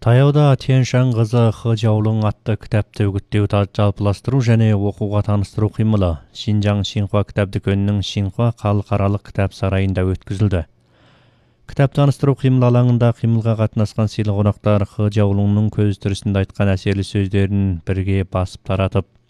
Таяуда Тяньшан қызы Хы Жаолың атты кітапты үгіттеу жалпыластыру және оқуға таныстыру қимылы Шинжаң Шинхуа кітап дүкенінің Шинхуа халықаралық кітап сарайында өткізілді. Кітап таныстыру қимыл алаңында қимылға қатынасқан сыйлы қонақтар Хы Жаолыңның көз тірісінде айтқан әсерлі сөздерін бірге басып таратып,